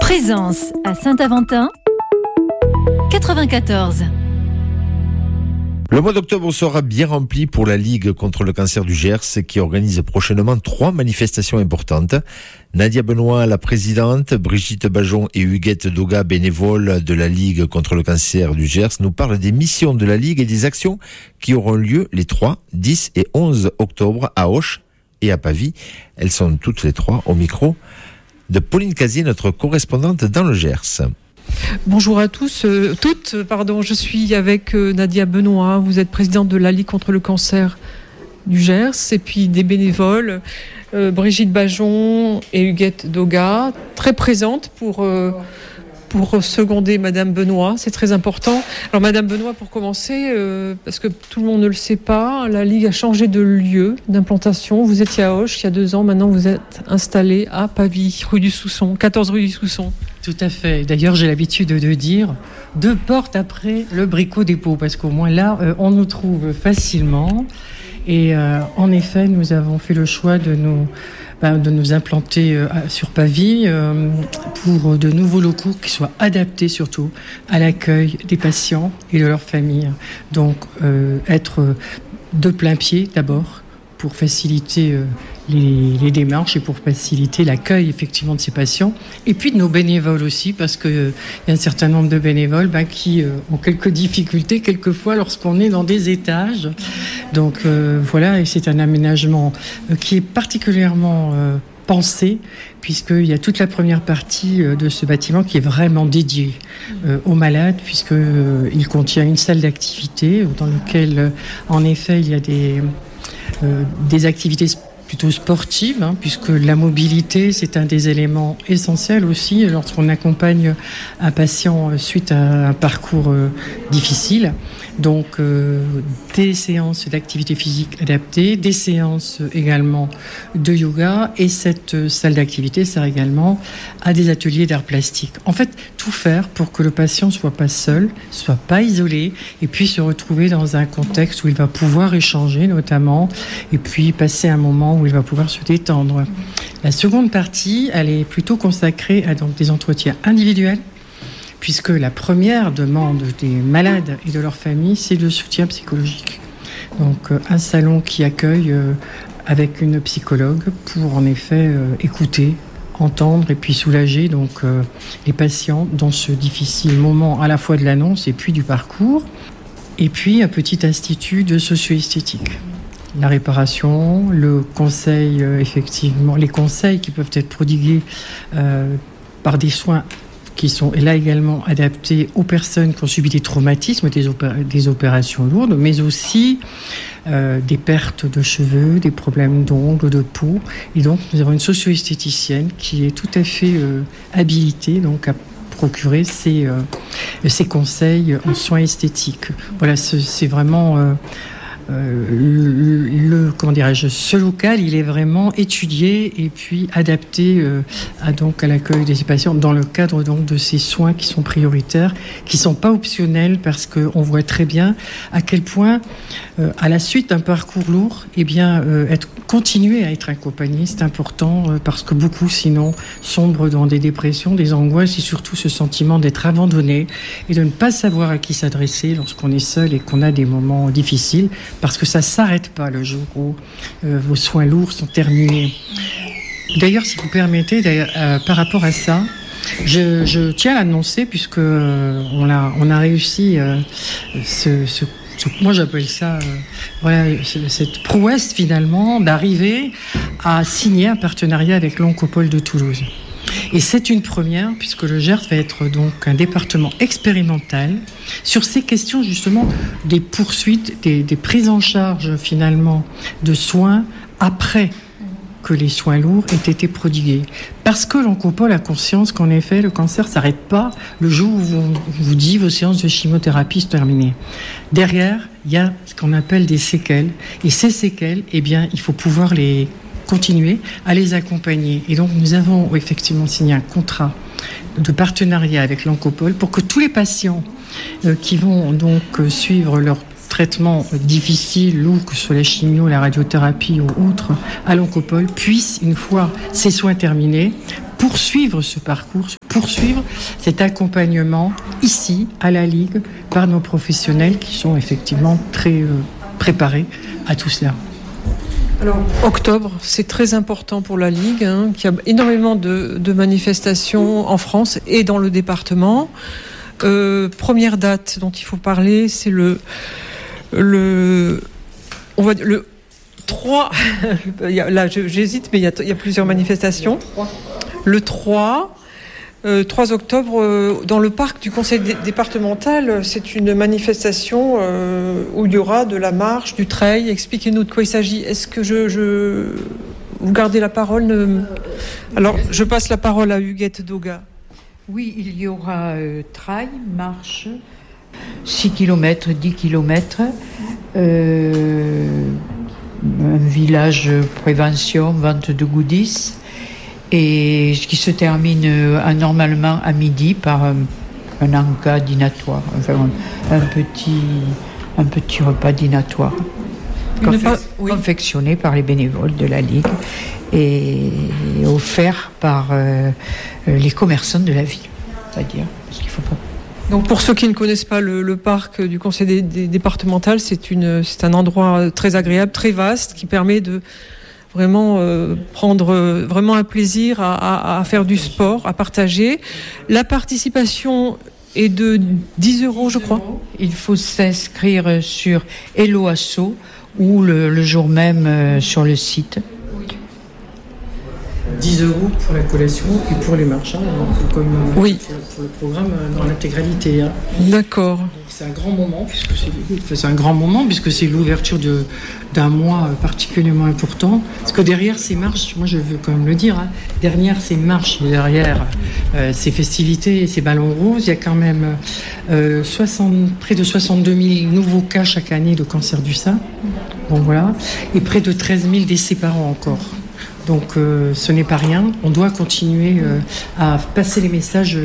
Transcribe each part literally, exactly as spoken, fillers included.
Présence à Saint-Aventin, quatre-vingt-quatorze. Le mois d'octobre sera bien rempli pour la Ligue contre le cancer du Gers qui organise prochainement trois manifestations importantes. Nadia Benoît, la présidente, Brigitte Bajon et Huguette Doga, bénévoles de la Ligue contre le cancer du Gers, nous parlent des missions de la Ligue et des actions qui auront lieu les trois, dix et onze octobre à Auch et à Pavie. Elles sont toutes les trois au micro de Pauline Casier, notre correspondante dans le Gers. Bonjour à tous, euh, toutes, pardon, je suis avec euh, Nadia Benoît, vous êtes présidente de la Ligue contre le cancer du Gers, et puis des bénévoles, euh, Brigitte Bajon et Huguette Doga, très présentes pour, euh, pour seconder Madame Benoît, c'est très important. Alors Madame Benoît, pour commencer, euh, parce que tout le monde ne le sait pas, la Ligue a changé de lieu d'implantation, vous étiez à Auch il y a deux ans, maintenant vous êtes installée à Pavie, rue du Sousson, quatorze rue du Sousson. Tout à fait. D'ailleurs, j'ai l'habitude de dire deux portes après le Brico Dépôt, parce qu'au moins là, euh, on nous trouve facilement. Et euh, en effet, nous avons fait le choix de nous, ben, de nous implanter euh, sur Pavie euh, pour de nouveaux locaux qui soient adaptés surtout à l'accueil des patients et de leurs familles. Donc, euh, être de plein pied d'abord, pour faciliter euh, les, les démarches et pour faciliter l'accueil effectivement de ces patients, et puis de nos bénévoles aussi, parce qu'il euh, y a un certain nombre de bénévoles bah, qui euh, ont quelques difficultés quelquefois lorsqu'on est dans des étages. Donc euh, voilà, et c'est un aménagement euh, qui est particulièrement euh, pensé, puisqu'il y a toute la première partie euh, de ce bâtiment qui est vraiment dédiée euh, aux malades, puisqu'il euh, contient une salle d'activité dans laquelle, euh, en effet, il y a des... Euh, des activités plutôt sportives, hein, puisque la mobilité, c'est un des éléments essentiels aussi lorsqu'on accompagne un patient suite à un parcours euh, difficile. Donc, euh, des séances d'activité physique adaptée, des séances également de yoga, et cette salle d'activité sert également à des ateliers d'art plastique. En fait, tout faire pour que le patient ne soit pas seul, soit pas isolé, et puisse se retrouver dans un contexte où il va pouvoir échanger notamment, et puis passer un moment où il va pouvoir se détendre. La seconde partie, elle est plutôt consacrée à donc, des entretiens individuels, puisque la première demande des malades et de leurs familles, c'est le soutien psychologique. Donc un salon qui accueille euh, avec une psychologue pour en effet euh, écouter, entendre et puis soulager donc, euh, les patients dans ce difficile moment à la fois de l'annonce et puis du parcours. Et puis un petit institut de socio-esthétique. La réparation, le conseil, euh, effectivement, les conseils qui peuvent être prodigués euh, par des soins qui sont là également adaptés aux personnes qui ont subi des traumatismes, des, opé- des opérations lourdes, mais aussi euh, des pertes de cheveux, des problèmes d'ongles, de peau. Et donc, nous avons une socio-esthéticienne qui est tout à fait euh, habilitée donc, à procurer ces, euh, ces conseils en soins esthétiques. Voilà, c'est, c'est vraiment... Euh, Euh, le, le, comment dirais-je, ce local, il est vraiment étudié et puis adapté euh, à, donc, à l'accueil des patients dans le cadre donc, de ces soins qui sont prioritaires, qui ne sont pas optionnels, parce qu'on voit très bien à quel point, euh, à la suite d'un parcours lourd, eh bien, euh, être, continuer à être accompagné, c'est important, euh, parce que beaucoup, sinon, sombrent dans des dépressions, des angoisses, et surtout ce sentiment d'être abandonné et de ne pas savoir à qui s'adresser lorsqu'on est seul et qu'on a des moments difficiles, parce que ça ne s'arrête pas le jour où euh, vos soins lourds sont terminés. D'ailleurs, si vous permettez, euh, par rapport à ça, je, je tiens à l'annoncer, puisque euh, on, a, on a réussi euh, ce, ce, ce... Moi, j'appelle ça euh, voilà, cette prouesse, finalement, d'arriver à signer un partenariat avec l'Oncopole de Toulouse. Et c'est une première, puisque le Gers va être donc un département expérimental sur ces questions justement des poursuites, des, des prises en charge finalement de soins après que les soins lourds aient été prodigués. Parce que l'Oncopole a conscience qu'en effet, le cancer ne s'arrête pas le jour où on vous dit vos séances de chimiothérapie sont terminées. Derrière, il y a ce qu'on appelle des séquelles. Et ces séquelles, eh bien, il faut pouvoir les continuer à les accompagner. Et donc, nous avons effectivement signé un contrat de partenariat avec l'Oncopole pour que tous les patients euh, qui vont donc euh, suivre leur traitement difficile, ou que ce soit la chimio, la radiothérapie ou autre, à l'Oncopole, puissent, une fois ces soins terminés, poursuivre ce parcours, poursuivre cet accompagnement ici, à la Ligue, par nos professionnels qui sont effectivement très euh, préparés à tout cela. Alors, octobre, c'est très important pour la Ligue, hein, qui a énormément de, de manifestations en France et dans le département. Euh, première date dont il faut parler, c'est le, le, on va dire le trois. Là, j'hésite, mais il y a, il y a plusieurs manifestations. Le trois. Euh, trois octobre, euh, dans le parc du conseil dé- départemental, c'est une manifestation euh, où il y aura de la marche, du trail. Expliquez-nous de quoi il s'agit. Est-ce que je, je... vous gardez la parole ne... Alors, je passe la parole à Huguette Doga. Oui, il y aura euh, trail, marche, six kilomètres, dix kilomètres, euh, un village prévention, vente de goodies, et qui se termine euh, normalement à midi par un, un encas dînatoire, enfin un, un, petit, un petit repas dînatoire confe- pas, oui. confectionné par les bénévoles de la Ligue et offert par euh, les commerçants de la ville, on va dire, parce qu'il faut pas. Donc pour ceux qui ne connaissent pas le, le parc du conseil dé- dé- départemental, c'est, une, c'est un endroit très agréable, très vaste, qui permet de vraiment euh, prendre euh, vraiment un plaisir à, à, à faire du sport, à partager. La participation est de dix euros, je crois. Il faut s'inscrire sur Hello Asso ou le, le jour même euh, sur le site. dix euros pour la collation et pour les marchands, donc, comme euh, Oui. pour, pour le programme euh, dans l'intégralité. Hein. D'accord. Donc, c'est un grand moment puisque c'est, enfin, c'est un grand moment puisque c'est l'ouverture de, d'un mois euh, particulièrement important. Parce que derrière ces marches, moi je veux quand même le dire, hein, derrière ces marches, derrière euh, ces festivités et ces ballons roses, il y a quand même euh, soixante, près de soixante-deux mille nouveaux cas chaque année de cancer du sein. Bon voilà, et près de treize mille décès par an encore. Donc euh, ce n'est pas rien. On doit continuer euh, à passer les messages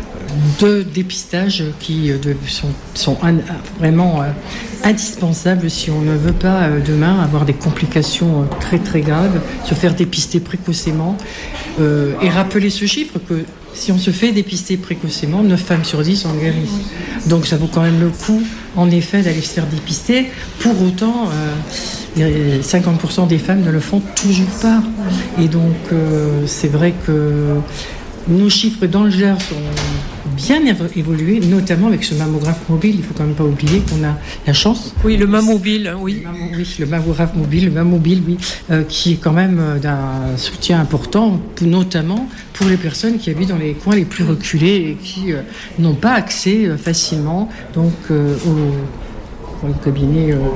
de dépistage qui euh, de, sont, sont un, vraiment euh, indispensables si on ne veut pas euh, demain avoir des complications euh, très très graves, se faire dépister précocement euh, et rappeler ce chiffre que si on se fait dépister précocement, neuf femmes sur dix en guérissent. Donc ça vaut quand même le coup, en effet, d'aller se faire dépister. Pour autant, euh, cinquante pour cent des femmes ne le font toujours pas. Et donc euh, c'est vrai que nos chiffres dans le Gers ont bien évolué, notamment avec ce mammographe mobile. Il ne faut quand même pas oublier qu'on a la chance. Oui, le mammobile, oui. Le mammo, oui, le mammographe mobile, le mammobile, oui, euh, qui est quand même d'un soutien important, notamment pour les personnes qui habitent dans les coins les plus reculés et qui euh, n'ont pas accès euh, facilement donc euh, au, au cabinet euh,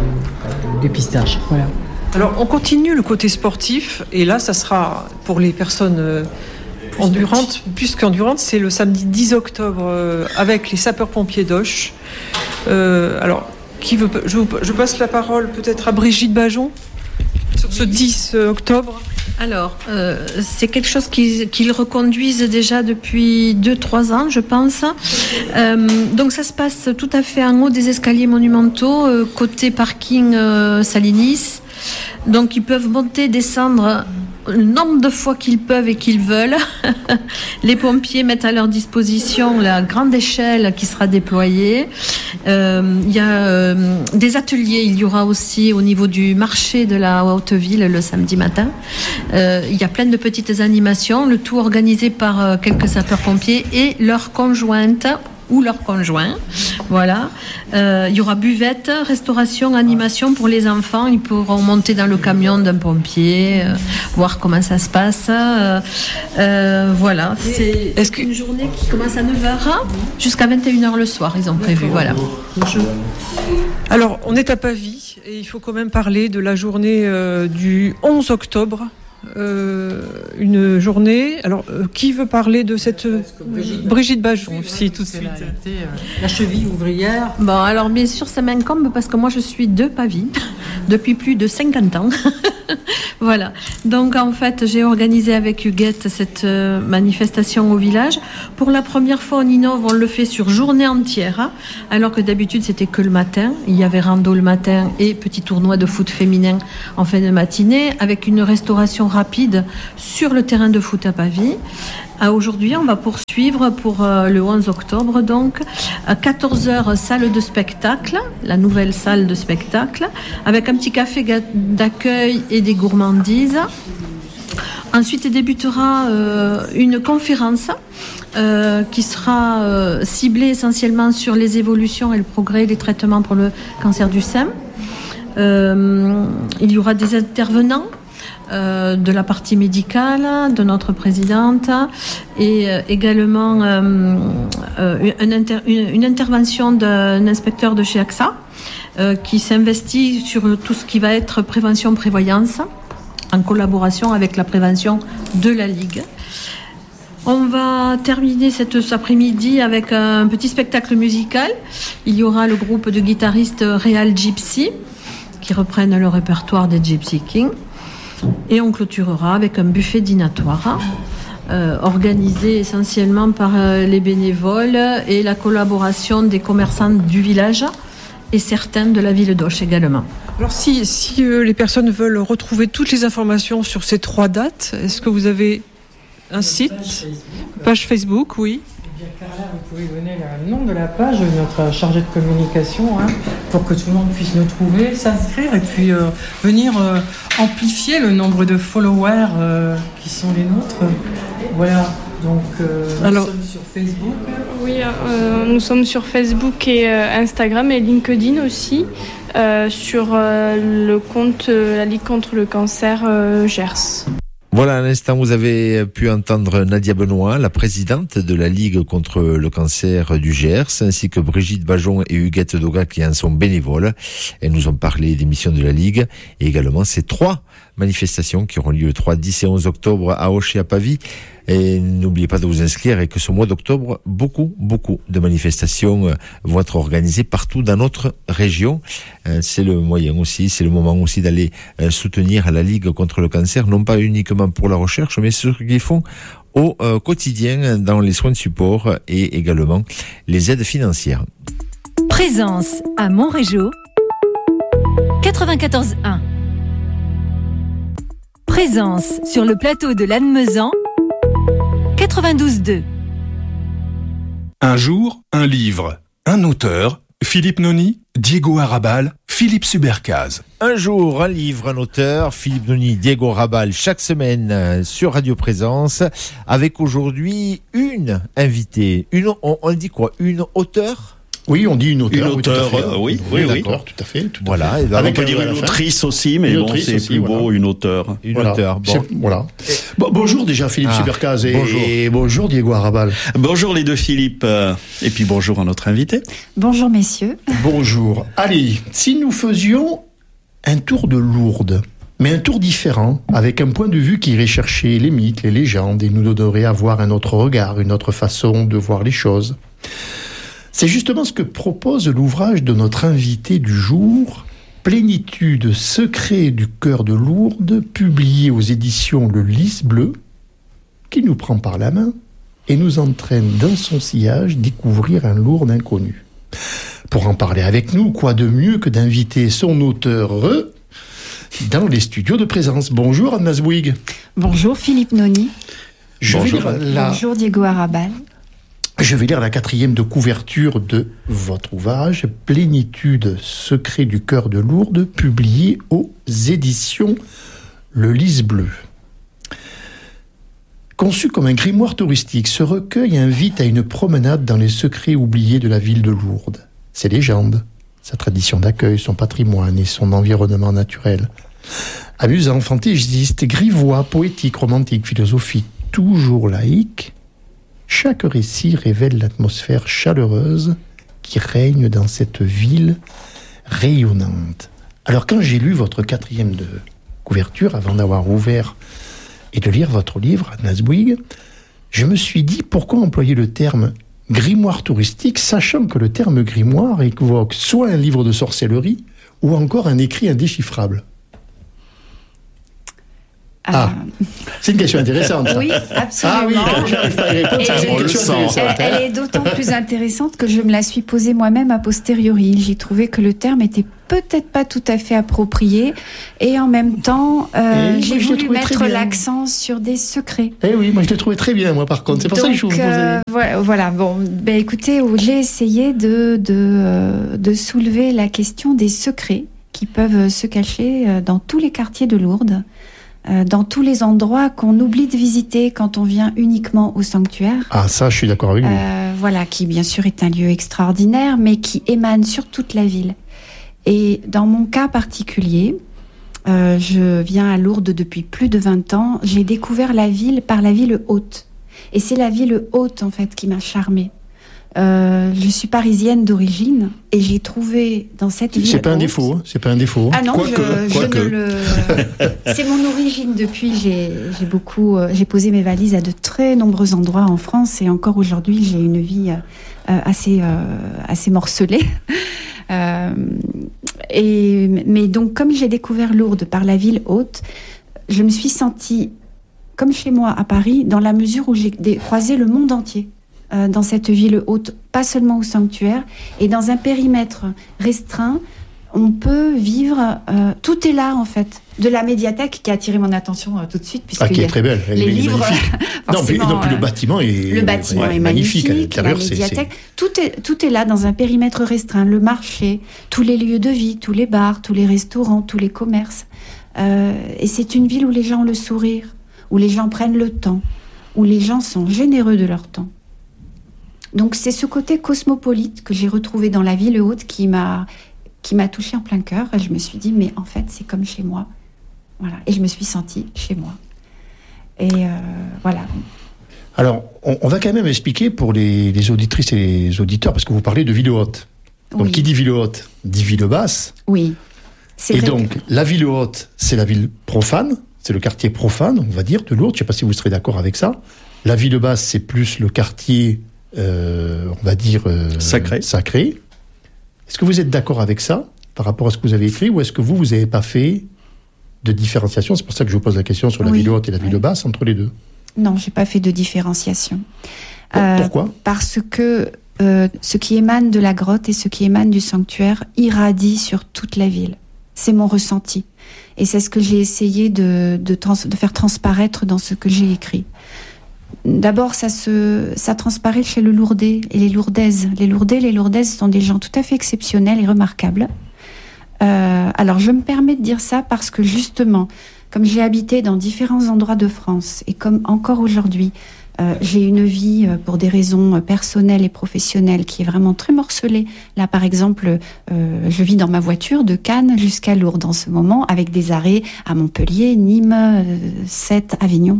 de dépistage. Voilà. Alors, on continue le côté sportif, et là, ça sera pour les personnes euh, endurantes, plus qu'endurantes, c'est le samedi dix octobre euh, avec les sapeurs-pompiers d'Auch. Euh, alors, qui veut, je, vous, je passe la parole peut-être à Brigitte Bajon sur ce dix octobre. Alors, euh, c'est quelque chose qu'ils, qu'ils reconduisent déjà depuis deux trois ans, je pense. Euh, donc, ça se passe tout à fait en haut des escaliers monumentaux, euh, côté parking euh, Salinis. Donc, ils peuvent monter, descendre le nombre de fois qu'ils peuvent et qu'ils veulent. Les pompiers mettent à leur disposition la grande échelle qui sera déployée. Euh, il y a euh, des ateliers. Il y aura aussi au niveau du marché de la Haute-Ville le samedi matin. Euh, il y a plein de petites animations, le tout organisé par euh, quelques sapeurs-pompiers et leurs conjointes ou leurs conjoints. Voilà. Euh, il y aura buvette, restauration, animation pour les enfants. Ils pourront monter dans le camion d'un pompier, euh, voir comment ça se passe. Euh, euh, voilà. C'est, Est-ce c'est que... une journée qui commence à neuf heures jusqu'à vingt et une heures le soir, ils ont prévu. Voilà. Alors, on est à Pavie et il faut quand même parler de la journée euh, du onze octobre. Euh, une journée. Alors, euh, qui veut parler de cette Brigitte, Brigitte Bajon, si tout de suite. La, été, euh, la cheville ouvrière. Bon, alors bien sûr, ça m'incombe parce que moi, je suis de Pavie depuis plus de cinquante ans. Voilà. Donc, en fait, j'ai organisé avec Huguette cette euh, manifestation au village. Pour la première fois, on innove, on le fait sur journée entière, hein, alors que d'habitude, c'était que le matin. Il y avait rando le matin et petit tournoi de foot féminin en fin de matinée, avec une restauration rapide sur le terrain de foot à Pavie. À aujourd'hui, on va poursuivre pour euh, le onze octobre, donc, à quatorze heures, salle de spectacle, la nouvelle salle de spectacle, avec un petit café d'accueil et des gourmandises. Ensuite débutera euh, une conférence euh, qui sera euh, ciblée essentiellement sur les évolutions et le progrès des traitements pour le cancer du sein. Euh, il y aura des intervenants euh, de la partie médicale, de notre présidente, et euh, également euh, euh, une, inter- une, une intervention d'un inspecteur de chez A X A euh, qui s'investit sur tout ce qui va être prévention-prévoyance, en collaboration avec la prévention de la Ligue. On va terminer cet après-midi avec un petit spectacle musical. Il y aura le groupe de guitaristes Real Gypsy qui reprennent le répertoire des Gypsy Kings. Et on clôturera avec un buffet dînatoire euh, organisé essentiellement par euh, les bénévoles et la collaboration des commerçants du village et certains de la ville d'Auch également. Alors si, si euh, les personnes veulent retrouver toutes les informations sur ces trois dates, est-ce que vous avez un site, page Facebook, page Facebook oui. Eh bien, Carla, vous pouvez donner le nom de la page, notre chargée de communication, hein, pour que tout le monde puisse nous trouver, s'inscrire et puis euh, venir euh, amplifier le nombre de followers euh, qui sont les nôtres. Voilà. Donc, euh, Alors, nous sommes sur Facebook. Oui, euh, nous sommes sur Facebook et euh, Instagram et LinkedIn aussi, euh, sur euh, le compte euh, La Ligue contre le cancer euh, Gers. Voilà, à l'instant, vous avez pu entendre Nadia Benoît, la présidente de la Ligue contre le cancer du Gers, ainsi que Brigitte Bajon et Huguette Doga qui en sont bénévoles. Elles nous ont parlé des missions de la Ligue et également ces trois manifestations qui auront lieu le trois, dix et onze octobre à Auch et à Pavie. Et n'oubliez pas de vous inscrire et que ce mois d'octobre, beaucoup, beaucoup de manifestations vont être organisées partout dans notre région. C'est le moyen aussi, c'est le moment aussi d'aller soutenir la Ligue contre le cancer, non pas uniquement pour la recherche, mais ce qu'ils font au quotidien dans les soins de support et également les aides financières. Présence à Montrégeau, quatre-vingt-quatorze un. Présence sur le plateau de Lannemezan, quatre-vingt-douze deux. Un jour, un livre, un auteur, Philippe Noni, Diego Arrabal, Philippe Subercaz. Un jour, un livre, un auteur, Philippe Noni, Diego Arrabal, chaque semaine sur Radio Présence, avec aujourd'hui une invitée. Une, on, on dit quoi? Une auteure? Oui, on dit une auteure. Une auteure, oui, euh, oui, oui, oui, d'accord, tout à fait. Tout voilà. À fait. Ben, on peut dire une autrice aussi, mais bon, c'est aussi, plus beau, voilà. Une auteure. Une voilà. auteure, bon. Voilà. Bon, bonjour déjà Philippe ah, Subercaz et bonjour. et bonjour Diego Arrabal. Bonjour les deux Philippe, et puis bonjour à notre invité. Bonjour messieurs. Bonjour. Allez, si nous faisions un tour de Lourdes, mais un tour différent, avec un point de vue qui irait chercher les mythes, les légendes, et nous donnerait à voir un autre regard, une autre façon de voir les choses. C'est justement ce que propose l'ouvrage de notre invité du jour, Plénitude, secret du cœur de Lourdes, publié aux éditions Le Lys Bleu, qui nous prend par la main et nous entraîne dans son sillage découvrir un Lourdes inconnu. Pour en parler avec nous, quoi de mieux que d'inviter son auteur dans les studios de Présence. Bonjour Anna Zwig. Bonjour Philippe Noni. Je Bonjour, vais lire la... Bonjour Diego Arrabal. Je vais lire la quatrième de couverture de votre ouvrage, Plénitude, secret du cœur de Lourdes, publié aux éditions Le Lys Bleu. Conçu comme un grimoire touristique, ce recueil invite à une promenade dans les secrets oubliés de la ville de Lourdes. Ses légendes, sa tradition d'accueil, son patrimoine et son environnement naturel. Amusant, fantaisiste, grivois, poétique, romantique, philosophique, toujours laïque, chaque récit révèle l'atmosphère chaleureuse qui règne dans cette ville rayonnante. Alors quand j'ai lu votre quatrième de couverture, avant d'avoir ouvert et de lire votre livre, Anna Zwig, je me suis dit pourquoi employer le terme grimoire touristique, sachant que le terme grimoire évoque soit un livre de sorcellerie ou encore un écrit indéchiffrable. Ah, euh... c'est une question intéressante. Oui, absolument. Ah oui, quand j'arrive pas à y répondre, ça, c'est une question intéressante. Elle, elle est d'autant plus intéressante que je me la suis posée moi-même a posteriori. J'ai trouvé que le terme était peut-être pas tout à fait approprié et en même temps, euh, j'ai voulu mettre l'accent sur des secrets. Eh oui, moi je l'ai trouvé très bien, moi par contre. C'est pour Donc, ça que je vous posais. Euh, voilà, voilà, bon, ben écoutez, j'ai essayé de, de, euh, de soulever la question des secrets qui peuvent se cacher dans tous les quartiers de Lourdes. Dans tous les endroits qu'on oublie de visiter quand on vient uniquement au sanctuaire. Ah, ça, je suis d'accord avec vous. Euh, voilà, qui bien sûr est un lieu extraordinaire, mais qui émane sur toute la ville. Et dans mon cas particulier, euh, je viens à Lourdes depuis plus de vingt ans, j'ai découvert la ville par la ville haute. Et c'est la ville haute, en fait, qui m'a charmée. Euh, je suis parisienne d'origine et j'ai trouvé dans cette ville. C'est pas haute... un défaut, hein. C'est pas un défaut. Ah non, quoi je, que, je quoi ne que. le. C'est mon origine depuis. J'ai, j'ai beaucoup, euh, j'ai posé mes valises à de très nombreux endroits en France et encore aujourd'hui, j'ai une vie euh, assez, euh, assez morcelée. Euh, et mais donc, comme j'ai découvert Lourdes par la ville haute, je me suis sentie comme chez moi à Paris, dans la mesure où j'ai croisé le monde entier. Dans cette ville haute, pas seulement au sanctuaire, et dans un périmètre restreint, on peut vivre, euh, tout est là en fait, de la médiathèque qui a attiré mon attention euh, tout de suite, puisque ah, qui est très belle, elle les est livres, magnifique. non, puis, non, puis le bâtiment est, le bâtiment ouais, est magnifique, magnifique, à l'intérieur, la médiathèque, c'est, tout est tout est là dans un périmètre restreint, le marché, tous les lieux de vie, tous les bars, tous les restaurants, tous les commerces, euh, et c'est une ville où les gens ont le sourire, où les gens prennent le temps, où les gens sont généreux de leur temps. Donc c'est ce côté cosmopolite que j'ai retrouvé dans la ville haute qui m'a, qui m'a touchée en plein cœur. Et je me suis dit, mais en fait, c'est comme chez moi. Voilà. Et je me suis sentie chez moi. Et euh, voilà. Alors, on, on va quand même expliquer pour les, les auditrices et les auditeurs, parce que vous parlez de ville haute. Donc, oui. Qui dit ville haute dit ville basse. Oui. C'est et vrai donc, que... la ville haute, c'est la ville profane. C'est le quartier profane, on va dire, de Lourdes. Je ne sais pas si vous serez d'accord avec ça. La ville basse, c'est plus le quartier... Euh, on va dire euh, sacré. sacré. Est-ce que vous êtes d'accord avec ça par rapport à ce que vous avez écrit, ou est-ce que vous, vous n'avez pas fait de différenciation? C'est pour ça que je vous pose la question sur la oui. ville haute et la ville oui. basse, entre les deux. Non, j'ai pas fait de différenciation. Euh, Pourquoi? Parce que euh, ce qui émane de la grotte et ce qui émane du sanctuaire irradie sur toute la ville. C'est mon ressenti. Et c'est ce que j'ai essayé de, de, trans, de faire transparaître dans ce que j'ai écrit. D'abord, ça, se, ça transparaît chez le Lourdais et les Lourdaises. Les Lourdais et les Lourdaises sont des gens tout à fait exceptionnels et remarquables. Euh, alors, je me permets de dire ça parce que, justement, comme j'ai habité dans différents endroits de France et comme encore aujourd'hui, euh, j'ai une vie, euh, pour des raisons personnelles et professionnelles, qui est vraiment très morcelée. Là, par exemple, euh, je vis dans ma voiture de Cannes jusqu'à Lourdes en ce moment, avec des arrêts à Montpellier, Nîmes, euh, Sète, Avignon.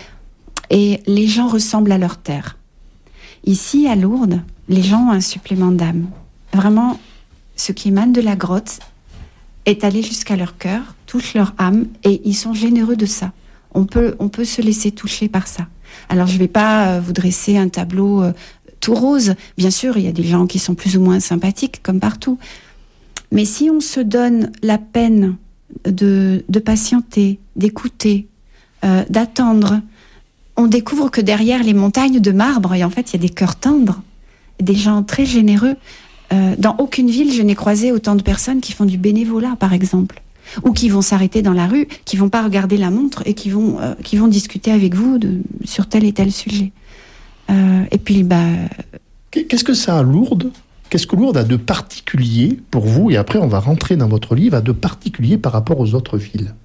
Et les gens ressemblent à leur terre. Ici, à Lourdes, les gens ont un supplément d'âme. Vraiment, ce qui émane de la grotte est allé jusqu'à leur cœur, touche leur âme, et ils sont généreux de ça. On peut, on peut se laisser toucher par ça. Alors, je ne vais pas vous dresser un tableau euh, tout rose. Bien sûr, il y a des gens qui sont plus ou moins sympathiques, comme partout. Mais si on se donne la peine de, de patienter, d'écouter, euh, d'attendre, on découvre que derrière les montagnes de marbre, et en fait, il y a des cœurs tendres, des gens très généreux. Euh, dans aucune ville, je n'ai croisé autant de personnes qui font du bénévolat, par exemple, ou qui vont s'arrêter dans la rue, qui vont pas regarder la montre et qui vont, euh, qui vont discuter avec vous de, sur tel et tel sujet. Euh, et puis, bah... Qu'est-ce que ça a Lourdes ? Qu'est-ce que Lourdes a de particulier pour vous ? Et après, on va rentrer dans votre livre, a de particulier par rapport aux autres villes.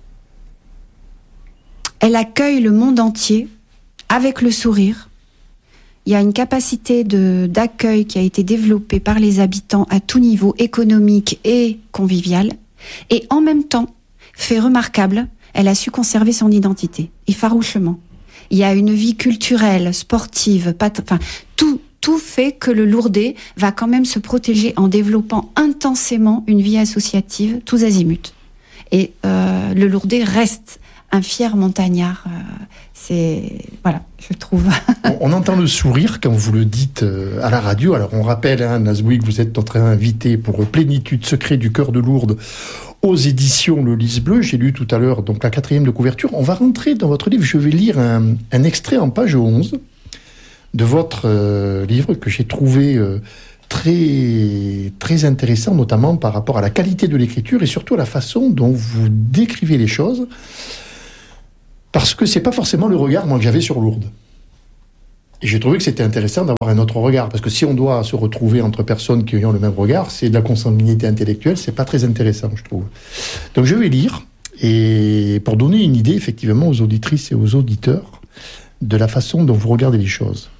Elle accueille le monde entier avec le sourire. Il y a une capacité de, d'accueil qui a été développée par les habitants à tout niveau, économique et convivial. Et en même temps, fait remarquable, elle a su conserver son identité, et farouchement. Il y a une vie culturelle, sportive, pas t- enfin, tout, tout fait que le Lourdais va quand même se protéger en développant intensément une vie associative, tous azimuts. Et euh, le Lourdais reste un fier montagnard. Euh, c'est... Voilà, je trouve... on, on entend le sourire quand vous le dites euh, à la radio. Alors, on rappelle, hein, Nazboui, que vous êtes notre invité pour Plénitude, secret du cœur de Lourdes, aux éditions Le Lys Bleu. J'ai lu tout à l'heure donc la quatrième de couverture. On va rentrer dans votre livre. Je vais lire un, un extrait en page onze de votre euh, livre que j'ai trouvé euh, très, très intéressant, notamment par rapport à la qualité de l'écriture et surtout à la façon dont vous décrivez les choses, parce que c'est pas forcément le regard moi, que j'avais sur Lourdes. Et j'ai trouvé que c'était intéressant d'avoir un autre regard, parce que si on doit se retrouver entre personnes qui ont le même regard, c'est de la consanguinité intellectuelle, c'est pas très intéressant, je trouve. Donc je vais lire, et pour donner une idée, effectivement, aux auditrices et aux auditeurs, de la façon dont vous regardez les choses.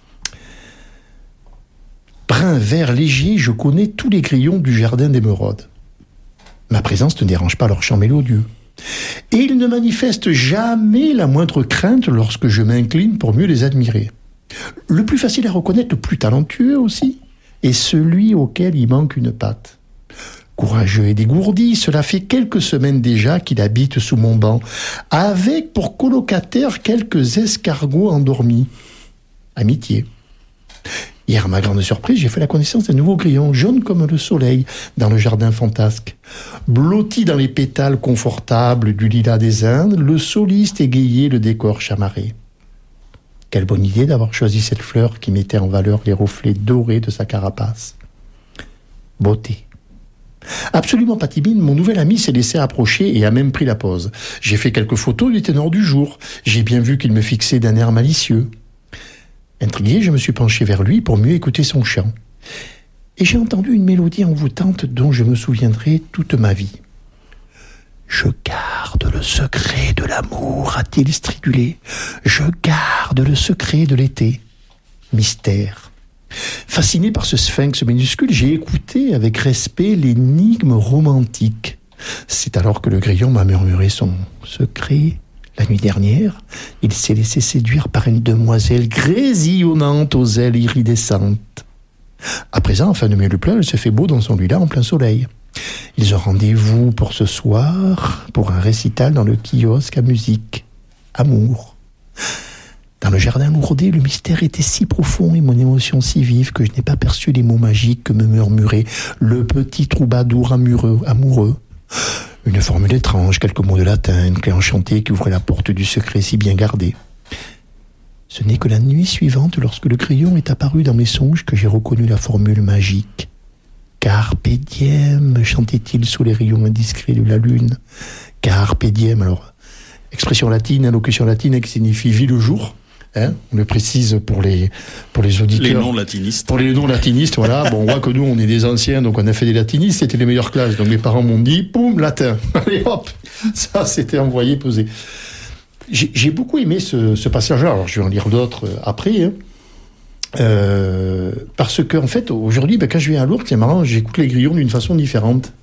Brun vert léger, je connais tous les grillons du jardin d'émeraude. Ma présence ne dérange pas leur chant mélodieux. Et ils ne manifestent jamais la moindre crainte lorsque je m'incline pour mieux les admirer. Le plus facile à reconnaître, le plus talentueux aussi, est celui auquel il manque une patte. Courageux et dégourdi, cela fait quelques semaines déjà qu'il habite sous mon banc, avec pour colocataires quelques escargots endormis. Amitié. Hier, à ma grande surprise, j'ai fait la connaissance d'un nouveau grillon, jaune comme le soleil, dans le jardin fantasque. Blotti dans les pétales confortables du lilas des Indes, le soliste égayait le décor chamarré. Quelle bonne idée d'avoir choisi cette fleur qui mettait en valeur les reflets dorés de sa carapace. Beauté. Absolument pas timide, mon nouvel ami s'est laissé approcher et a même pris la pose. J'ai fait quelques photos du ténor du jour. J'ai bien vu qu'il me fixait d'un air malicieux. Intrigué, je me suis penché vers lui pour mieux écouter son chant. Et j'ai entendu une mélodie envoûtante dont je me souviendrai toute ma vie. « Je garde le secret de l'amour », a-t-il stridulé. « Je garde le secret de l'été. » Mystère. Fasciné par ce sphinx minuscule, j'ai écouté avec respect l'énigme romantique. C'est alors que le grillon m'a murmuré son secret. La nuit dernière, il s'est laissé séduire par une demoiselle grésillonnante aux ailes iridescentes. À présent, en fin de milieu plat, il se fait beau dans son lit-là en plein soleil. Ils ont rendez-vous pour ce soir, pour un récital dans le kiosque à musique. Amour. Dans le jardin lourdé, le mystère était si profond et mon émotion si vive que je n'ai pas perçu les mots magiques que me murmurait le petit troubadour amoureux. amoureux. Une formule étrange, quelques mots de latin, une clé enchantée qui ouvrait la porte du secret si bien gardé. Ce n'est que la nuit suivante, lorsque le grillon est apparu dans mes songes, que j'ai reconnu la formule magique. Carpe diem, chantait-il sous les rayons indiscrets de la lune. Carpe diem, alors, expression latine, allocution latine qui signifie vie le jour. Hein, on le précise pour les, pour les auditeurs. Les non-latinistes. Pour les non-latinistes, voilà. Bon, on voit que nous, on est des anciens, donc on a fait des latinistes, c'était les meilleures classes. Donc mes parents m'ont dit, boum, latin. Allez, hop, ça, c'était envoyé, posé. J'ai, j'ai beaucoup aimé ce, ce passage-là. Alors, je vais en lire d'autres après. Hein. Euh, parce que, en fait, aujourd'hui, ben, quand je viens à Lourdes, c'est marrant, j'écoute les grillons d'une façon différente.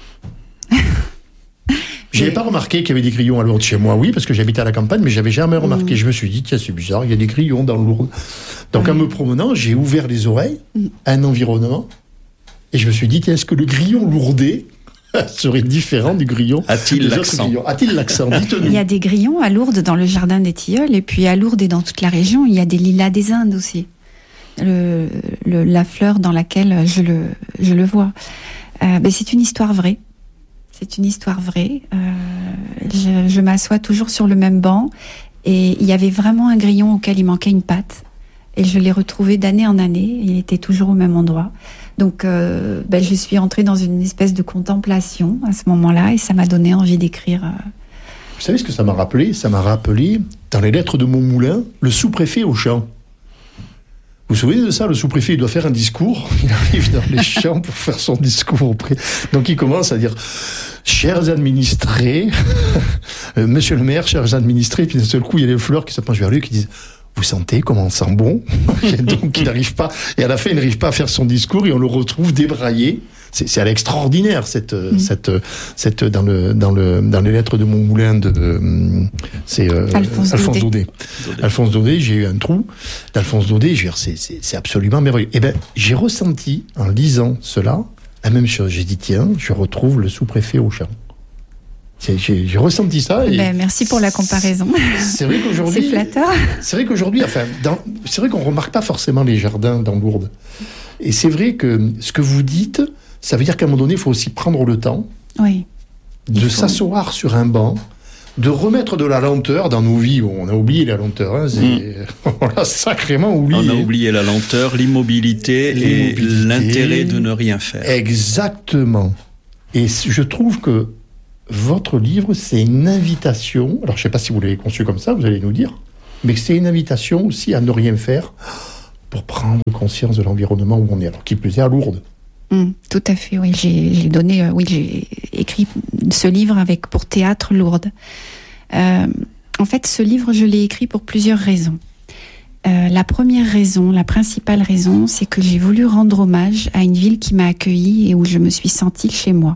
J'avais pas remarqué qu'il y avait des grillons à Lourdes chez moi, oui, parce que j'habitais à la campagne, mais j'avais jamais remarqué. Mmh. Je me suis dit, tiens, c'est bizarre, il y a des grillons dans Lourdes. Donc, mmh. en me promenant, j'ai ouvert les oreilles mmh. à un environnement, et je me suis dit, tiens, est-ce que le grillon lourdais serait différent du grillon A-t-il l'accent A-t-il l'accent Dites-nous. Il y a des grillons à Lourdes dans le jardin des Tilleuls, et puis à Lourdes et dans toute la région, il y a des lilas des Indes aussi. Le, le, la fleur dans laquelle je le, je le vois. Euh, ben, c'est une histoire vraie. C'est une histoire vraie. Euh, je, je m'assois toujours sur le même banc et il y avait vraiment un grillon auquel il manquait une patte. Et je l'ai retrouvé d'année en année. Il était toujours au même endroit. Donc, euh, ben, je suis entrée dans une espèce de contemplation à ce moment-là et ça m'a donné envie d'écrire. Euh... Vous savez ce que ça m'a rappelé ? Ça m'a rappelé, dans les lettres de Montmoulin, le sous-préfet au champ. Vous vous souvenez de ça ? Le sous-préfet, il doit faire un discours. Il arrive dans les champs pour faire son discours auprès. Donc, il commence à dire « Chers administrés, euh, monsieur le maire, chers administrés », puis d'un seul coup, il y a les fleurs qui se penchent vers lui et qui disent « Vous sentez comment on sent bon ?» Et donc, il n'arrive pas, et à la fin, il n'arrive pas à faire son discours et on le retrouve débraillé. C'est, c'est à l'extraordinaire, cette, mmh. cette, cette, dans le, dans le, dans les lettres de Montmoulin de, euh, c'est, euh, Alphonse, Alphonse Daudet. Daudet. Alphonse Daudet, j'ai eu un trou. D'Alphonse Daudet, je veux dire, c'est, c'est, c'est absolument merveilleux. Eh ben, j'ai ressenti, en lisant cela, la même chose. J'ai dit, tiens, je retrouve le sous-préfet au champ. C'est, j'ai, j'ai ressenti ça. Et ben, merci pour la comparaison. C'est vrai qu'aujourd'hui. C'est flatteur. C'est vrai qu'aujourd'hui, enfin, dans, c'est vrai qu'on remarque pas forcément les jardins dans Lourdes. Et c'est vrai que ce que vous dites, ça veut dire qu'à un moment donné, il faut aussi prendre le temps. Oui. de faut... s'asseoir sur un banc, de remettre de la lenteur dans nos vies. On a oublié la lenteur, hein, c'est... Mmh. on l'a sacrément oublié. On a oublié la lenteur, l'immobilité, l'immobilité et l'intérêt de ne rien faire. Exactement. Et je trouve que votre livre, c'est une invitation, alors je ne sais pas si vous l'avez conçu comme ça, vous allez nous dire, mais c'est une invitation aussi à ne rien faire pour prendre conscience de l'environnement où on est, alors qui plus est à Lourdes. Mmh, tout à fait, oui. J'ai, j'ai donné, euh, oui, j'ai écrit ce livre avec pour Théâtre Lourdes. Euh, en fait, ce livre, je l'ai écrit pour plusieurs raisons. Euh, la première raison, la principale raison, c'est que j'ai voulu rendre hommage à une ville qui m'a accueillie et où je me suis sentie chez moi.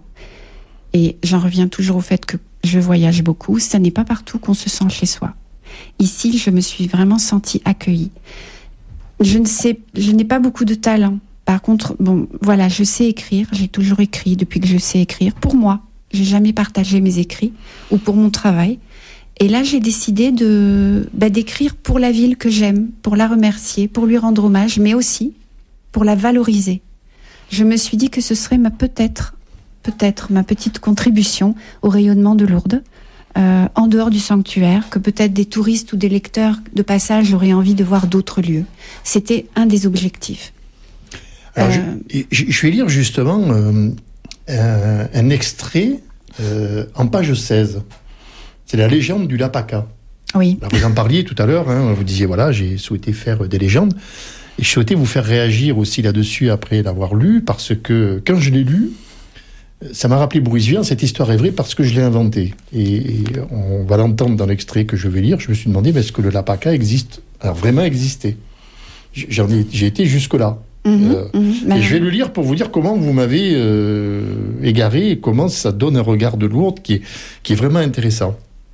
Et j'en reviens toujours au fait que je voyage beaucoup. Ça n'est pas partout qu'on se sent chez soi. Ici, je me suis vraiment sentie accueillie. Je ne sais, je n'ai pas beaucoup de talent. Par contre, bon, voilà, je sais écrire. J'ai toujours écrit depuis que je sais écrire. Pour moi, j'ai jamais partagé mes écrits ou pour mon travail. Et là, j'ai décidé de bah, d'écrire pour la ville que j'aime, pour la remercier, pour lui rendre hommage, mais aussi pour la valoriser. Je me suis dit que ce serait ma peut-être, peut-être ma petite contribution au rayonnement de Lourdes, euh, en dehors du sanctuaire, que peut-être des touristes ou des lecteurs de passage auraient envie de voir d'autres lieux. C'était un des objectifs. Alors, euh... je, je vais lire justement euh, un, un extrait euh, en page seize. C'est la légende du Lapaka. Oui. Alors, vous en parliez tout à l'heure, hein, vous disiez, voilà, j'ai souhaité faire des légendes. Et je souhaitais vous faire réagir aussi là-dessus après l'avoir lu, parce que quand je l'ai lu, ça m'a rappelé Boris Vian, cette histoire est vraie parce que je l'ai inventée. Et, et on va l'entendre dans l'extrait que je vais lire. Je me suis demandé, mais est-ce que le Lapaka existe, alors vraiment existé? J'en ai, j'ai été jusque-là. Mmh, euh, mmh, et je vais le lire pour vous dire comment vous m'avez euh, égaré et comment ça donne un regard de Lourdes qui est, qui est vraiment intéressant.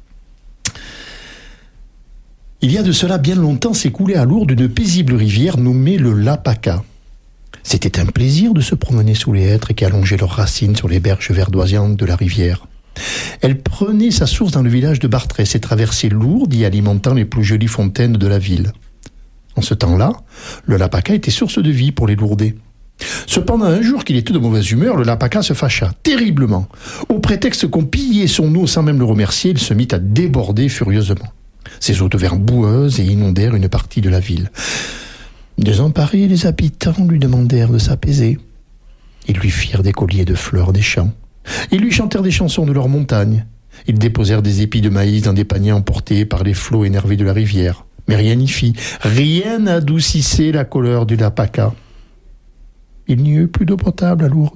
Il y a de cela bien longtemps s'écoulait à Lourdes une paisible rivière nommée le Lapaka. C'était un plaisir de se promener sous les hêtres qui allongeaient leurs racines sur les berges verdoyantes de la rivière. Elle prenait sa source dans le village de Bartrès et traversait Lourdes, y alimentant les plus jolies fontaines de la ville. En ce temps-là, le Lapaka était source de vie pour les Lourdais. Cependant, un jour qu'il était de mauvaise humeur, le Lapaka se fâcha terriblement. Au prétexte qu'on pillait son eau sans même le remercier, il se mit à déborder furieusement. Ses eaux devinrent boueuses et inondèrent une partie de la ville. Désemparés, les habitants lui demandèrent de s'apaiser. Ils lui firent des colliers de fleurs des champs. Ils lui chantèrent des chansons de leurs montagnes. Ils déposèrent des épis de maïs dans des paniers emportés par les flots énervés de la rivière. Mais rien n'y fit. Rien n'adoucissait la colère du Lapaka. Il n'y eut plus d'eau potable à Lourdes.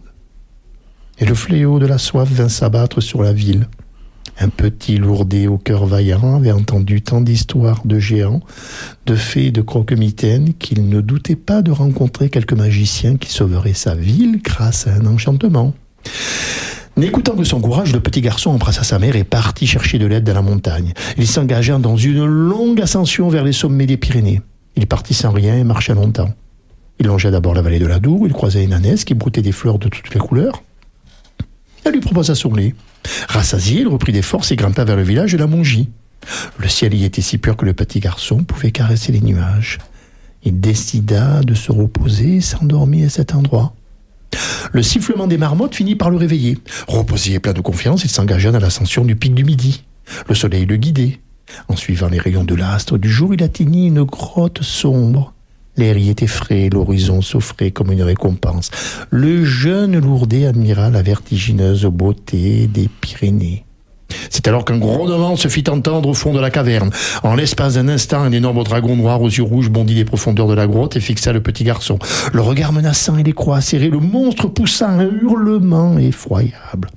Et le fléau de la soif vint s'abattre sur la ville. Un petit Lourdais au cœur vaillant avait entendu tant d'histoires de géants, de fées et de croque-mitaines qu'il ne doutait pas de rencontrer quelques magiciens qui sauveraient sa ville grâce à un enchantement. N'écoutant que son courage, le petit garçon embrassa sa mère et partit chercher de l'aide dans la montagne. Il s'engagea dans une longue ascension vers les sommets des Pyrénées. Il partit sans rien et marcha longtemps. Il longea d'abord la vallée de la Dour, où il croisa une ânesse qui broutait des fleurs de toutes les couleurs. Elle lui proposa son lait. Rassasié, il reprit des forces et grimpa vers le village de la Mongie. Le ciel y était si pur que le petit garçon pouvait caresser les nuages. Il décida de se reposer et s'endormit à cet endroit. Le sifflement des marmottes finit par le réveiller. Reposé et plein de confiance, il s'engagea dans l'ascension du pic du Midi. Le soleil le guidait. En suivant les rayons de l'astre du jour, il atteignit une grotte sombre. L'air y était frais, l'horizon s'offrait comme une récompense. Le jeune Lourdais admira la vertigineuse beauté des Pyrénées. C'est alors qu'un grondement se fit entendre au fond de la caverne. En l'espace d'un instant, un énorme dragon noir aux yeux rouges bondit des profondeurs de la grotte et fixa le petit garçon. Le regard menaçant et les croix serrées, le monstre poussa un hurlement effroyable.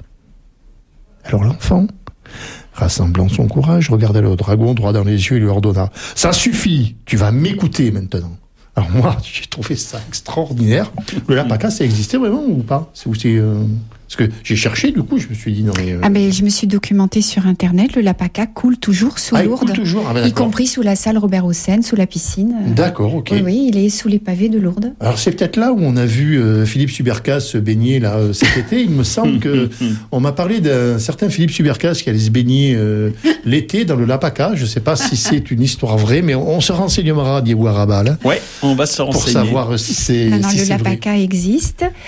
Alors l'enfant, rassemblant son courage, regarda le dragon droit dans les yeux et lui ordonna « Ça suffit, tu vas m'écouter maintenant !» Alors moi, j'ai trouvé ça extraordinaire. Le Lapaka, ça existait vraiment ou pas? C'est, c'est, euh... Parce que j'ai cherché, du coup, je me suis dit non mais... Euh... Ah mais je me suis documentée sur Internet, le Lapaka coule toujours sous ah, Lourdes. Il coule toujours, ah, ben, y compris sous la salle Robert Hossein, sous la piscine. D'accord, ok. Oui, oui, il est sous les pavés de Lourdes. Alors c'est peut-être là où on a vu euh, Philippe Subercas se baigner là, euh, cet été. Il me semble que on m'a parlé d'un certain Philippe Subercas qui allait se baigner euh, l'été dans le Lapaka. Je ne sais pas si c'est une histoire vraie, mais on, on se renseignera, Diego Arabal. Ouais, on va se renseigner. Pour savoir si c'est, non, non, si le c'est Lapaka vrai. existe.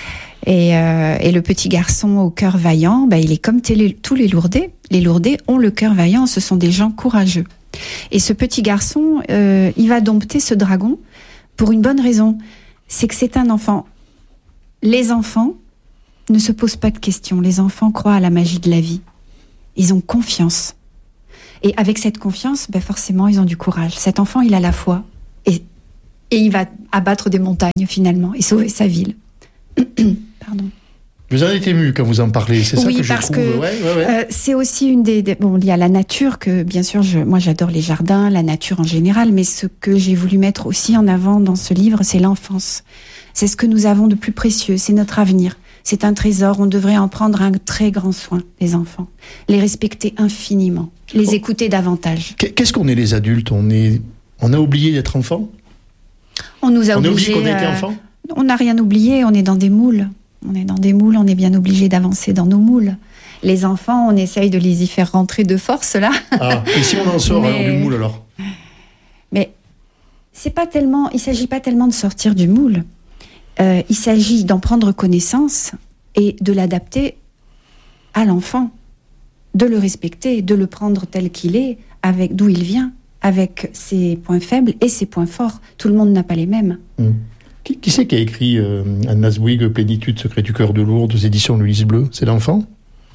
Et, euh, et le petit garçon au cœur vaillant, bah, il est comme télé, tous les Lourdais. Les Lourdais ont le cœur vaillant, ce sont des gens courageux. Et ce petit garçon, euh, il va dompter ce dragon pour une bonne raison. C'est que c'est un enfant. Les enfants ne se posent pas de questions. Les enfants croient à la magie de la vie. Ils ont confiance. Et avec cette confiance, ben forcément, ils ont du courage. Cet enfant, il a la foi. Et, et il va abattre des montagnes, finalement, et sauver sa ville. Pardon. Vous en êtes ému quand vous en parlez, c'est oui, ça que je parce trouve. Que, ouais, ouais, ouais. Euh, c'est aussi une des, des... Bon, il y a la nature, que bien sûr, je, moi j'adore les jardins, la nature en général, mais ce que j'ai voulu mettre aussi en avant dans ce livre, c'est l'enfance. C'est ce que nous avons de plus précieux, c'est notre avenir. C'est un trésor, on devrait en prendre un très grand soin, les enfants. Les respecter infiniment, les oh. écouter davantage. Qu'est-ce qu'on est les adultes ? On est, on a oublié d'être enfant ? On nous a on obligés... On a oublié qu'on était euh, enfant ? On n'a rien oublié, on est dans des moules. On est dans des moules, on est bien obligé d'avancer dans nos moules. Les enfants, on essaye de les y faire rentrer de force, là. Ah, et si on en sort Mais... alors du moule, alors ? Mais c'est pas tellement, il ne s'agit pas tellement de sortir du moule. Euh, il s'agit d'en prendre connaissance et de l'adapter à l'enfant, de le respecter, de le prendre tel qu'il est, avec d'où il vient, avec ses points faibles et ses points forts. Tout le monde n'a pas les mêmes. Mmh. Qui, qui c'est qui a écrit euh, Anne Naswig, Plénitude, secret du cœur de Lourdes, aux éditions Le Lys Bleu ? C'est l'enfant ?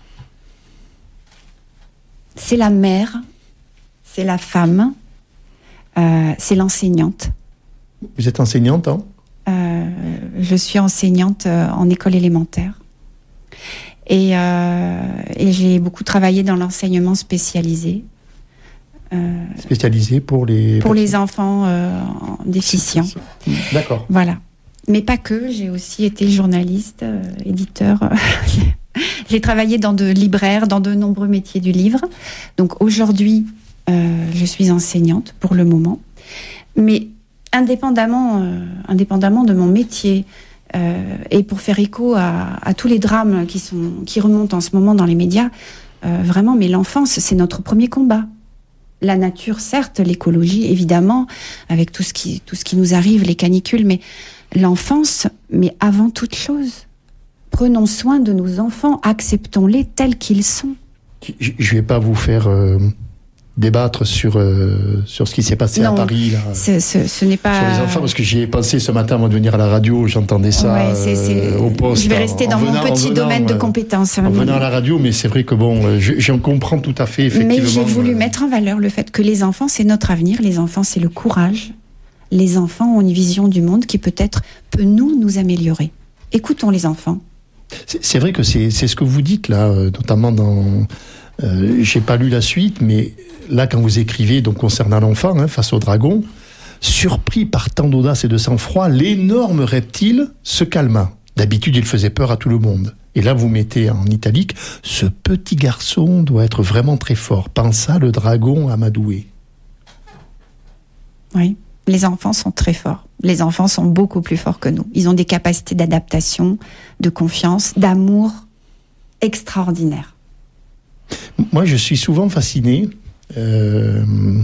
C'est la mère, c'est la femme, euh, c'est l'enseignante. Vous êtes enseignante, hein ? euh, Je suis enseignante euh, en école élémentaire. Et, euh, et j'ai beaucoup travaillé dans l'enseignement spécialisé. Euh, spécialisé pour les... Pour les enfants euh, déficients. D'accord. Voilà. Mais pas que, j'ai aussi été journaliste, euh, éditeur. J'ai travaillé dans de libraires, dans de nombreux métiers du livre. Donc aujourd'hui, euh, je suis enseignante pour le moment. Mais indépendamment, euh, indépendamment de mon métier, euh, et pour faire écho à, à tous les drames qui, sont, qui remontent en ce moment dans les médias, euh, vraiment, mais l'enfance, c'est notre premier combat. La nature, certes, l'écologie, évidemment, avec tout ce qui, tout ce qui nous arrive, les canicules, mais l'enfance, mais avant toute chose. Prenons soin de nos enfants, acceptons-les tels qu'ils sont. Je ne vais pas vous faire euh, débattre sur, euh, sur ce qui s'est passé non, à Paris. Là, ce, ce, ce n'est pas... Sur les enfants, parce que j'y ai pensé ce matin avant de venir à la radio, j'entendais ça ouais, c'est, c'est... Euh, au poste. Je vais rester en, dans en mon venant, petit venant, domaine de euh, compétences. En venant à la radio, mais c'est vrai que bon, je, j'en comprends tout à fait, effectivement. Mais j'ai voulu euh... mettre en valeur le fait que les enfants, c'est notre avenir. Les enfants, c'est le courage. Les enfants ont une vision du monde qui peut-être peut nous, nous améliorer. Écoutons les enfants. C'est, c'est vrai que c'est, c'est ce que vous dites là, euh, notamment dans... Euh, j'ai pas lu la suite, mais là, quand vous écrivez donc concernant l'enfant, hein, face au dragon, surpris par tant d'audace et de sang-froid, l'énorme reptile se calma. D'habitude, il faisait peur à tout le monde. Et là, vous mettez en italique, ce petit garçon doit être vraiment très fort. Pensa le dragon amadoué. Oui, les enfants sont très forts. Les enfants sont beaucoup plus forts que nous. Ils ont des capacités d'adaptation, de confiance, d'amour extraordinaires. Moi, je suis souvent fasciné. Euh,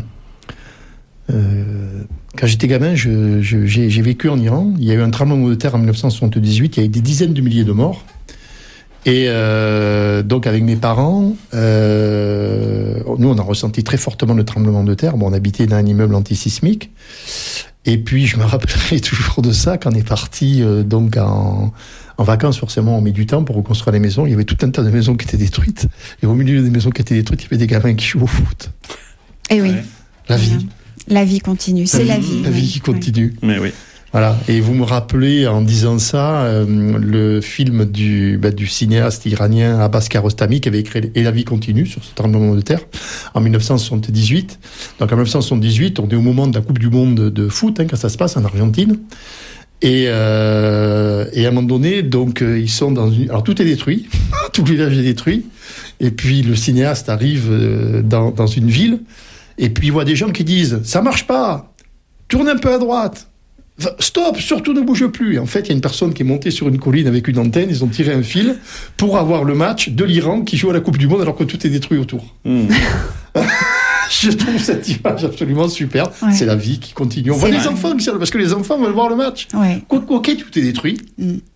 euh, quand j'étais gamin, je, je, j'ai, j'ai vécu en Iran. Il y a eu un tremblement de terre en dix-neuf cent soixante-dix-huit. Il y a eu des dizaines de milliers de morts. Et euh, donc, avec mes parents, euh, nous, on a ressenti très fortement le tremblement de terre. Bon, on habitait dans un immeuble antisismique. Et puis, je me rappellerai toujours de ça quand on est parti euh, donc en... En vacances, forcément, on met du temps pour reconstruire les maisons. Il y avait tout un tas de maisons qui étaient détruites. Et au milieu des maisons qui étaient détruites, il y avait des gamins qui jouent au foot. Et oui. La vie. La vie continue. C'est la, la vie. La vie qui continue. Mais oui. Voilà. Et vous me rappelez, en disant ça, euh, le film du, bah, du cinéaste iranien Abbas Kiarostami qui avait écrit « Et la vie continue » sur ce tremblement de terre en dix-neuf cent soixante-dix-huit. Donc en dix-neuf cent soixante-dix-huit, on est au moment de la Coupe du Monde de foot, hein, quand ça se passe en Argentine. Et, euh, et à un moment donné, donc euh, ils sont dans une... Alors tout est détruit, tout le village est détruit. Et puis le cinéaste arrive euh, dans, dans une ville, et puis il voit des gens qui disent « Ça marche pas, tourne un peu à droite, stop, surtout ne bouge plus ». Et en fait, il y a une personne qui est montée sur une colline avec une antenne, ils ont tiré un fil pour avoir le match de l'Iran qui joue à la Coupe du Monde alors que tout est détruit autour. Mmh. Je trouve cette image absolument super. Ouais. C'est la vie qui continue. On c'est voit vrai. Les enfants qui sortent, parce que les enfants veulent voir le match. Ouais. Ok, tout est détruit. Mm.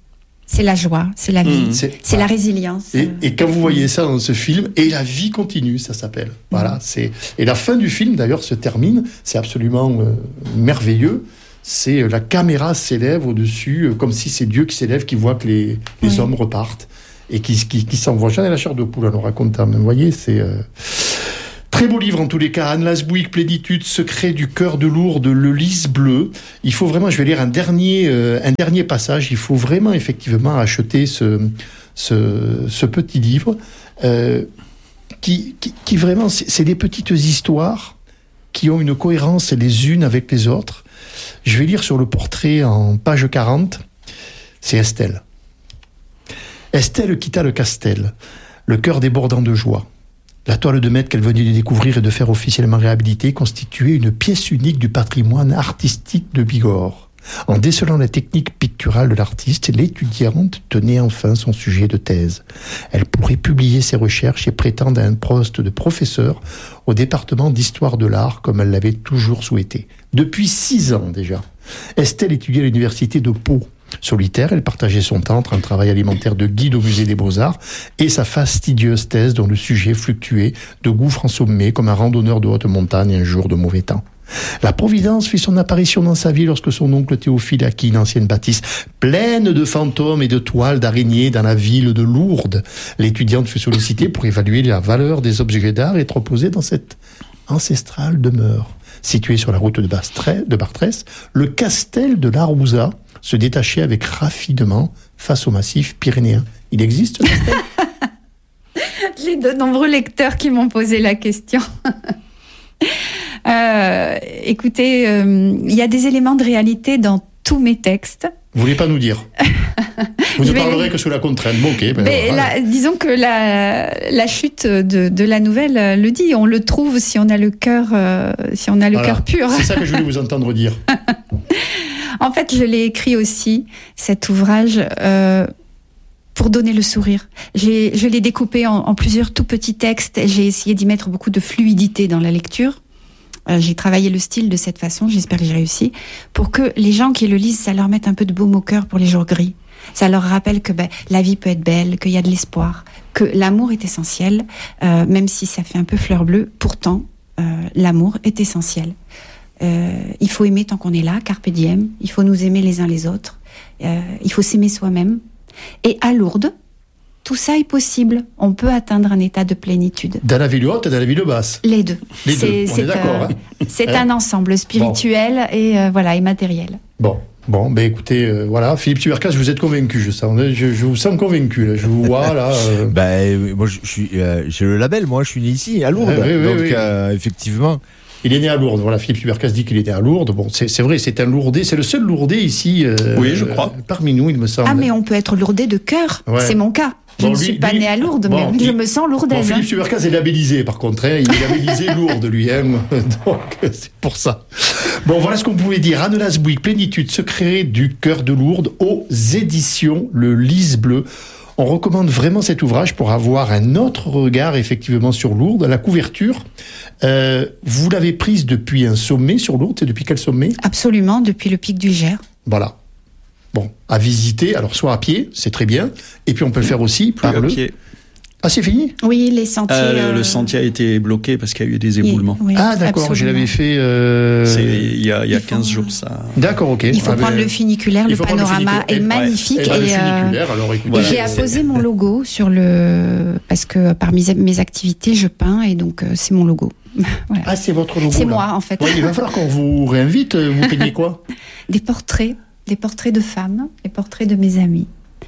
C'est la joie, c'est la vie, Mmh. c'est, C'est- la résilience. Et, et quand vous voyez ça dans ce film, et la vie continue, ça s'appelle. Voilà, c'est et la fin du film d'ailleurs se termine, c'est absolument euh, merveilleux. C'est euh, la caméra s'élève au-dessus, euh, comme si c'est Dieu qui s'élève, qui voit que les, les Oui. hommes repartent et qui qui, qui s'envoient. J'en ai la chair de poule en le racontant. Vous voyez, c'est euh, très beau livre en tous les cas. Anne Lasbouig, Plénitude, Secret du cœur de Lourdes, le lys bleu. Il faut vraiment, je vais lire un dernier, euh, un dernier passage. Il faut vraiment effectivement acheter ce, ce, ce petit livre euh, qui, qui, qui vraiment, c'est, c'est des petites histoires qui ont une cohérence les unes avec les autres. Je vais lire sur le portrait en page quarante. C'est Estelle. Estelle quitta le castel, le cœur débordant de joie. La toile de maître qu'elle venait de découvrir et de faire officiellement réhabiliter constituait une pièce unique du patrimoine artistique de Bigorre. En décelant la technique picturale de l'artiste, l'étudiante tenait enfin son sujet de thèse. Elle pourrait publier ses recherches et prétendre à un poste de professeur au département d'histoire de l'art comme elle l'avait toujours souhaité. Depuis six ans déjà, Estelle étudiait à l'université de Pau. Solitaire, elle partageait son temps entre un travail alimentaire de guide au musée des Beaux-Arts et sa fastidieuse thèse dont le sujet fluctuait de gouffre en sommet comme un randonneur de haute montagne un jour de mauvais temps. La Providence fit son apparition dans sa vie lorsque son oncle Théophile acquit une ancienne bâtisse pleine de fantômes et de toiles d'araignées dans la ville de Lourdes. L'étudiante fut sollicitée pour évaluer la valeur des objets d'art et être posée dans cette ancestrale demeure. Située sur la route de, Bastre- de Bartrès, le castel de l'Arouza se détachait avec raffinement face au massif pyrénéen. Il existe, ce castel ? J'ai de nombreux lecteurs qui m'ont posé la question. euh, écoutez, il euh, y a des éléments de réalité dans tous mes textes. Vous voulez pas nous dire ? Vous Je ne vais- parlerez que sous la contrainte. Bon, ok. Ben Mais voilà. la- disons que la, la chute de, de la nouvelle euh, le dit. On le trouve si on a le cœur, euh, si on a le Voilà. cœur pur. C'est ça que je voulais vous entendre dire. En fait, je l'ai écrit aussi, cet ouvrage, euh, pour donner le sourire. J'ai, je l'ai découpé en, en plusieurs tout petits textes. J'ai essayé d'y mettre beaucoup de fluidité dans la lecture. Euh, j'ai travaillé le style de cette façon, j'espère que j'ai réussi, pour que les gens qui le lisent, ça leur mette un peu de baume au cœur pour les jours gris. Ça leur rappelle que ben, la vie peut être belle, qu'il y a de l'espoir, que l'amour est essentiel, euh, même si ça fait un peu fleur bleue. Pourtant, euh, l'amour est essentiel. Euh, il faut aimer tant qu'on est là, carpe diem. Il faut nous aimer les uns les autres. Euh, il faut s'aimer soi-même. Et à Lourdes, tout ça est possible. On peut atteindre un état de plénitude. Dans la ville haute et dans la ville basse. Les deux. Les deux, C'est, on c'est, est d'accord. euh, hein. c'est Hein un ensemble spirituel et euh, voilà et matériel. Bon, bon, ben écoutez, euh, voilà, Philippe Tubercas, vous êtes convaincu, je sens, je, je vous sens convaincu, là, je vous vois là. Euh... Ben, moi, je, je suis, euh, j'ai le label, moi, je suis né ici, à Lourdes. Ah, oui, oui, donc, oui. euh, effectivement. Il est né à Lourdes. Voilà, Philippe Tubercas dit qu'il était à Lourdes. Bon, c'est, c'est vrai, c'est un Lourdais, c'est le seul Lourdais ici. Euh, Oui, je crois. euh, parmi nous, il me semble. Ah mais on peut être lourdais de cœur. Ouais. C'est mon cas. Je Bon, ne lui- suis pas lui- née à Lourdes, bon, mais il- je me sens Bon, lourdaise. Philippe hein. Tubercas est labellisé, par contre. Hein, il est labellisé Lourdes, lui. Hein, donc, c'est pour ça. Bon, voilà ce qu'on pouvait dire. Anne Lasbouig, Plénitude, Secret du cœur de Lourdes, aux éditions Le Lys bleu. On recommande vraiment cet ouvrage pour avoir un autre regard, effectivement, sur Lourdes. La couverture, euh, vous l'avez prise depuis un sommet sur Lourdes. C'est depuis quel sommet ? Absolument, depuis le pic du Gers. Voilà. Bon, à visiter, alors soit à pied, c'est très bien, et puis on peut le faire aussi par Plus à le... pied. Ah, c'est fini ? Oui, les sentiers. Euh, le, euh, le sentier a été bloqué parce qu'il y a eu des éboulements. oui, Ah, d'accord, je absolument. l'avais fait... euh, C'est il y a, il y a il faut- quinze jours, ça. D'accord, ok. Il faut Ah, prendre ben, le funiculaire, il le faut prendre le panorama funiculaire. est Et- magnifique. eh ben, le et, euh, funiculaire, alors écoutez... Voilà. j'ai apposé mon logo sur le... Parce que parmi mes activités, je peins et donc euh, c'est mon logo. Voilà. Ah, c'est votre logo, C'est là. moi, en fait. Ouais, il va falloir qu'on vous réinvite. euh, Vous peignez quoi ? Des portraits, des portraits de femmes, des portraits de mes amis.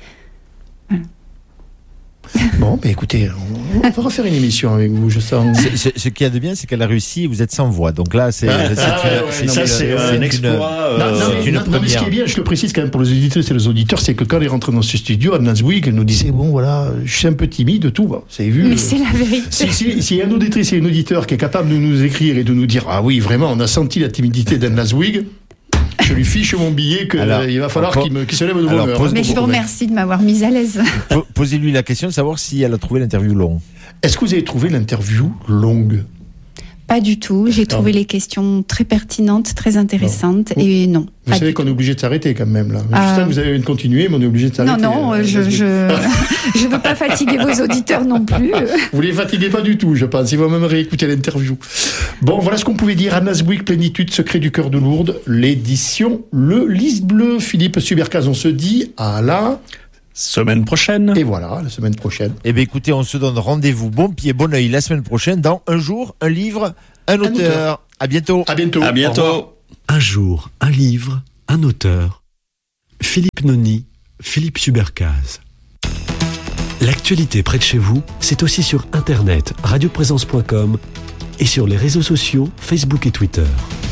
Bon, ben écoutez, on, on va refaire une émission avec vous, je sens. C'est- c'est- ce qu'il y a de bien, c'est qu'elle a réussi, vous êtes sans voix. Donc là, c'est, Ah, c'est, ah, une- ouais, ouais, c'est non, Ça, une- c'est c'est un une- exploit. Non, euh, non, c'est mais, une non, mais ce qui première. est bien, je le précise quand même pour les auditeurs et les auditeurs, c'est que quand elle est rentrée dans ce studio, Anne Lasbouig, elle nous disait, bon voilà, je suis un peu timide, tout, bon, vous avez vu. Mais euh, c'est la vérité. Si, si, si un auditrice et un auditeur qui est capable de nous écrire et de nous dire, ah oui, vraiment, on a senti la timidité d'Anne Lasbouig, je lui fiche mon billet qu'il Alors, va falloir pour- qu'il, me, qu'il se lève de bonne alors, heure. pose- Mais je vous remercie de m'avoir mise à l'aise. Po- Posez-lui la question de savoir si elle a trouvé l'interview long. Est-ce que vous avez trouvé l'interview longue ? Pas du tout. J'ai D'accord. trouvé les questions très pertinentes, très intéressantes, Non. et non. Vous pas savez du qu'on est obligé de s'arrêter quand même là. Euh, Justin, vous avez une continuer, mais on est obligé de tout. Non, s'arrêter. non, Euh, je je je veux pas fatiguer vos auditeurs non plus. Vous les fatiguez pas du tout, je pense. Ils vont même réécouter l'interview. Bon, voilà ce qu'on pouvait dire. Anna Zwick, Plénitude, Secret du cœur de Lourdes, l'édition Le Lys Bleu. Philippe Subercaz, on se dit à la semaine prochaine. Et voilà, la semaine prochaine. Eh bien, écoutez, on se donne rendez-vous bon pied, bon oeil la semaine prochaine dans Un jour, un livre, un auteur. auteur. À bientôt. À bientôt. À bientôt. Un jour, un livre, un auteur. Philippe Noni, Philippe Subercaz. L'actualité près de chez vous, c'est aussi sur internet, radioprésence point com et sur les réseaux sociaux, Facebook et Twitter.